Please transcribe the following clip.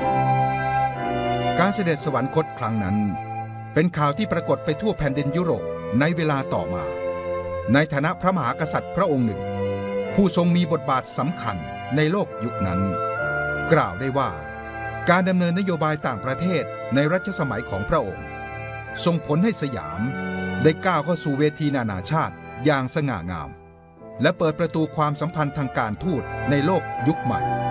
การเสด็จสวรรคตครั้งนั้นเป็นข่าวที่ปรากฏไปทั่วแผ่นดินยุโรปในเวลาต่อมาในฐานะพระมหากษัตริย์พระองค์หนึ่งผู้ทรงมีบทบาทสำคัญในโลกยุคนั้นกล่าวได้ว่าการดำเนินนโยบายต่างประเทศในรัชสมัยของพระองค์ส่งผลให้สยามได้ก้าวเข้าสู่เวทีนานาชาติอย่างสง่างามและเปิดประตูความสัมพันธ์ทางการทูตในโลกยุคใหม่